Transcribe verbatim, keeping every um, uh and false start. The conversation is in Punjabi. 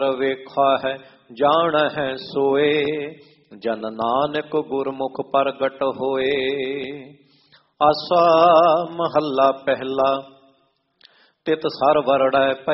ਵੇਖਾ ਹੈ ਜਾਣ ਹੈ ਸੋਏ, ਜਨ ਨਾਨਕ ਗੁਰਮੁਖ ਪ੍ਰਗਟ ਹੋਏ। ਆਸਾ ਮਹੱਲਾ ਪਹਿਲਾ। ਤਿਤ ਸਰ ਵਰੜੈ